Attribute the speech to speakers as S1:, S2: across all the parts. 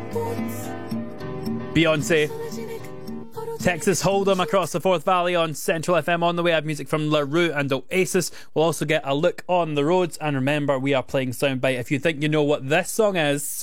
S1: Beyonce, Texas Hold'em across the Forth Valley on Central FM. On the way, I have music from La Rue and Oasis. We'll also get a look on the roads. And remember, we are playing Soundbite. If you think you know what this song is,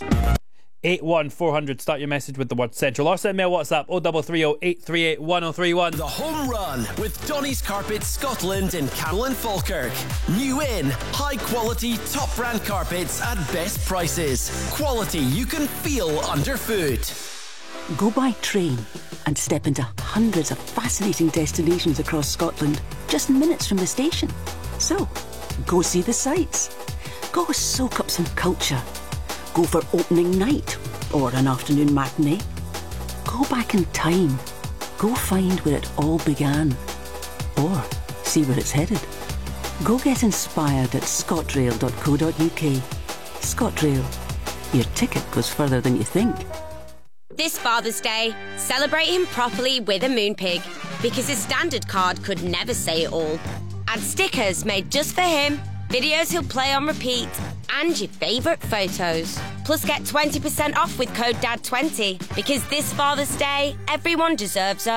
S1: 81400, start your message with the word Central, or send me a WhatsApp 0330 838 1031.
S2: The Home Run with Donny's Carpets Scotland in Camel and Falkirk. New in, high quality top brand carpets at best prices. Quality you can feel underfoot.
S3: Go by train and step into hundreds of fascinating destinations across Scotland, just minutes from the station. So, go see the sights. Go soak up some culture. Go for opening night or an afternoon matinee. Go back in time. Go find where it all began. Or see where it's headed. Go get inspired at scotrail.co.uk. ScotRail. Your ticket goes further than you think.
S4: This Father's Day, celebrate him properly with a Moonpig, because his standard card could never say it all. Add stickers made just for him, videos he'll play on repeat, and your favourite photos. Plus get 20% off with code DAD20, because this Father's Day, everyone deserves a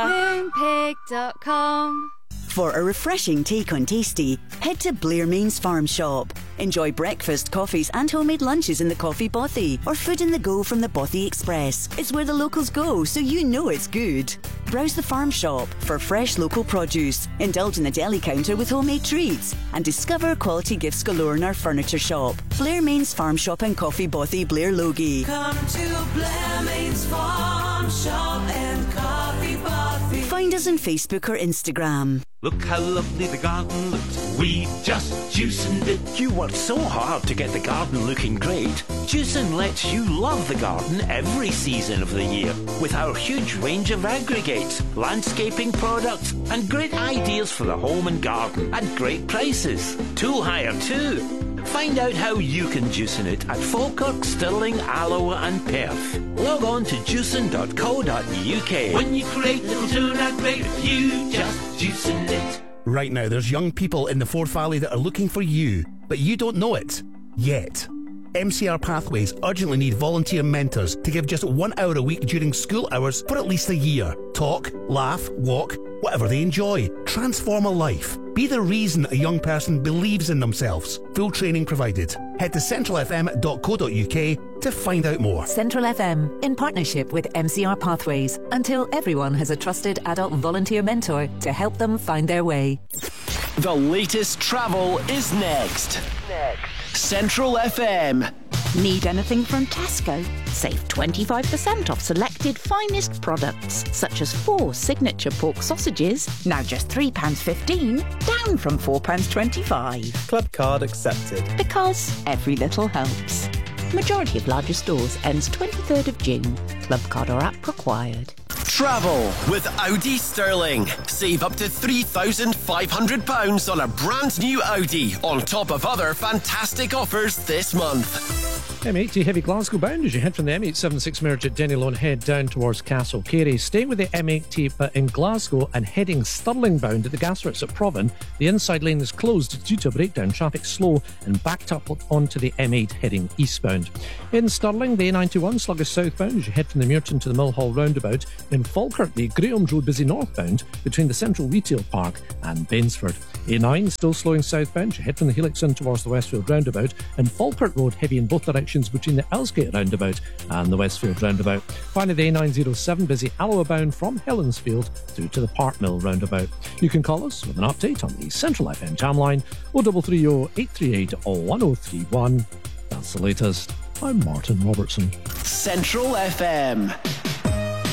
S5: Moonpig.com.
S6: For a refreshing take on tasty, head to Blair Main's Farm Shop. Enjoy breakfast, coffees and homemade lunches in the Coffee Bothy, or food in the go from the Bothy Express. It's where the locals go, so you know it's good. Browse the farm shop for fresh local produce, indulge in the deli counter with homemade treats, and discover quality gifts galore in our furniture shop. Blair Main's Farm Shop and Coffee Bothy, Blair Logie.
S7: Come to Blair Main's Farm Shop and Coffee Bothy.
S6: Find us on Facebook or Instagram.
S8: Look how lovely the garden looks. We just juicened it.
S9: You worked so hard to get the garden looking great. Juicing lets you love the garden every season of the year with our huge range of aggregates, landscaping products and great ideas for the home and garden at great prices. Tool hire too. Find out how you can juicing it at Falkirk, Stirling, Alloa and Perth. Log on to juicing.co.uk.
S8: When you create little tuna great, you just juicing it.
S10: Right now, there's young people in the Forth Valley that are looking for you, but you don't know it yet. MCR Pathways urgently need volunteer mentors to give just 1 hour a week during school hours for at least a year. Talk, laugh, walk, whatever they enjoy. Transform a life. Be the reason a young person believes in themselves. Full training provided. Head to centralfm.co.uk to find out more.
S11: Central FM, in partnership with MCR Pathways, until everyone has a trusted adult volunteer mentor to help them find their way.
S2: The latest travel is next. Central FM.
S12: Need anything from Tesco? Save 25% off selected finest products, such as 4 signature pork sausages, now just £3.15, down from £4.25.
S13: Club card accepted.
S12: Because every little helps. Majority of larger stores ends 23rd of June. Club card or app required.
S2: Travel with Audi Sterling. Save up to £3,500 on a brand new Audi, on top of other fantastic offers this month.
S14: M80 heavy Glasgow bound as you head from the M876 merge at Denny Head down towards Castle Carey. Staying with the M80 but in Glasgow and heading Stirling bound at the Gasworks at Provan. The inside lane is closed due to a breakdown. Traffic slow and backed up onto the M8 heading eastbound. In Stirling, the A91 sluggish southbound as you head from the Muirton to the Millhall roundabout. In Falkirk, the Graham Road busy northbound between the Central Retail Park and Bainsford. A9 still slowing southbound. You head from the Helix in towards the Westfield roundabout, and Falkirk Road heavy in both directions between the Ellsgate roundabout and the Westfield roundabout. Finally, the A907 busy Alloa bound from Helensfield through to the Park Mill roundabout. You can call us with an update on the Central FM jam line 0330 838 1031. That's the latest. I'm Martin Robertson.
S2: Central FM.